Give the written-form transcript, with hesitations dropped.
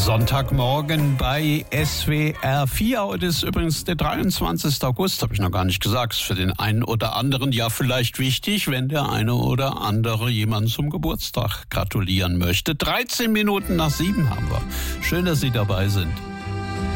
Sonntagmorgen bei SWR 4. Heute ist übrigens der 23. August, habe ich noch gar nicht gesagt. Für den einen oder anderen ja vielleicht wichtig, wenn der eine oder andere jemanden zum Geburtstag gratulieren möchte. 13 Minuten nach 7 haben wir. Schön, dass Sie dabei sind.